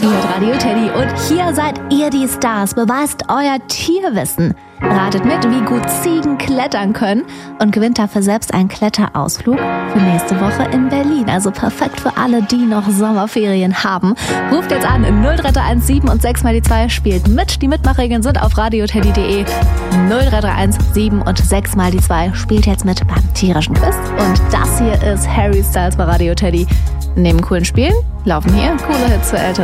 Hier hört Radio Teddy und hier seid ihr die Stars. Beweist euer Tierwissen. Ratet mit, wie gut Ziegen klettern können und gewinnt dafür selbst einen Kletterausflug für nächste Woche in Berlin. Also perfekt für alle, die noch Sommerferien haben. Ruft jetzt an 0331 7 und 6 mal die 2. Spielt mit. Die Mitmachregeln sind auf radioteddy.de. 0331 7 und 6 mal die 2. Spielt jetzt mit beim tierischen Quiz. Und das hier ist Harry Styles bei Radio Teddy. Neben coolen Spielen laufen hier coole Hits für Eltern.